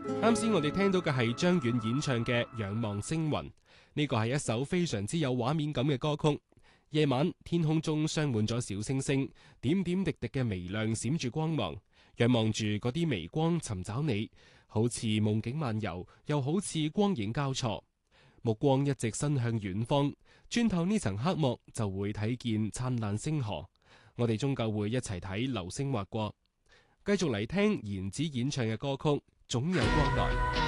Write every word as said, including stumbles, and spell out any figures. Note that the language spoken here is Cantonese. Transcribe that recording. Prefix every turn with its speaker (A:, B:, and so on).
A: 啱先我哋聽到嘅係張遠演唱嘅《仰望星雲》，呢個係一首非常之有畫面感嘅歌曲。夜晚天空中鑲滿咗小星星，點點滴滴嘅微亮閃住光芒，仰望住嗰啲微光尋找你，好似夢境漫遊，又好似光影交錯。目光一直伸向遠方，穿透呢層黑幕就會睇見燦爛星河。我哋終究會一齊睇流星劃過。繼續嚟聽妍子演唱嘅歌曲《總有光來》。